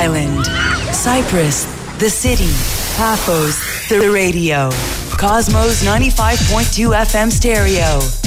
Island, Cyprus, the city, Paphos, the radio, Cosmos 95.2 FM stereo.